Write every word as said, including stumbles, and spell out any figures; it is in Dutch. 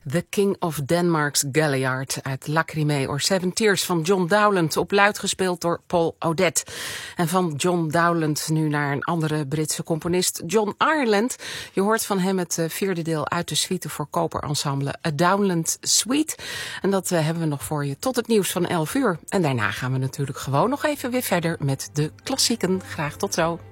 The King of Denmark's Galliard uit Lacrimée or Seven Tears van John Dowland, op luid gespeeld door Paul Odette. En van John Dowland nu naar een andere Britse componist, John Ireland. Je hoort van hem het vierde deel uit de suite voor koperensemble A Dowland Suite. En dat uh, hebben we nog voor je tot het nieuws van elf uur. En daarna gaan we natuurlijk gewoon nog even weer verder met de klassieken. Graag tot zo.